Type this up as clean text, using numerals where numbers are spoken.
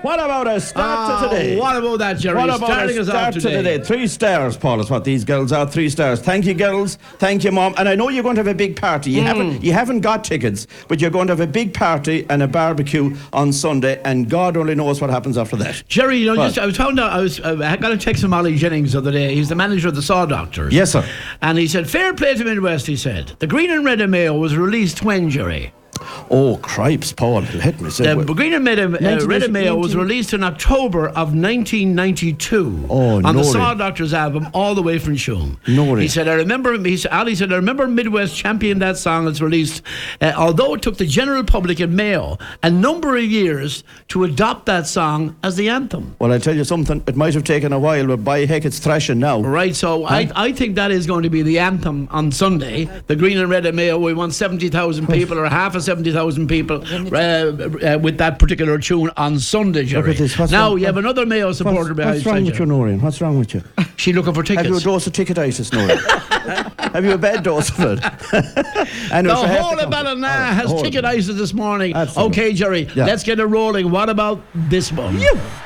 What about a start to today? What about that, Jerry? What about Starting a us off start to today. today? 3 stars, Paul, is what these girls are. 3 stars. Thank you, girls. Thank you, Mom. And I know you're going to have a big party. You haven't got tickets, but you're going to have a big party and a barbecue on Sunday, and God only knows what happens after that. Jerry, you know, I was found out. I got a text from Ollie Jennings the other day. He's the manager of the Saw Doctors. Yes, sir. And he said, fair play to Midwest, he said. The Green and Red of Mayo was released when, Jerry? Oh, cripes, Paul. Let me say. The Green and Red of Mayo was released in October of 1992 on the Saw Doctors album, All the Way from Shoom. He said, Ali said, I remember Midwest championed that song as released, although it took the general public in Mayo a number of years to adopt that song as the anthem. Well, I tell you something, it might have taken a while, but by heck, it's thrashing now. Right, so I think that is going to be the anthem on Sunday. The Green and Red of Mayo, we want 70,000 people or half of 70,000 people with that particular tune on Sunday, Jerry. Look at this. Now, you have another Mayo supporter behind you. What's wrong with you, Noreen? What's wrong with you? She looking for tickets. Have you a dose of ticketitis, Noreen? Have you a bad dose of it? The whole of Ballina has ticketitis this morning. Absolutely. Okay, Jerry, let's get it rolling. What about this one?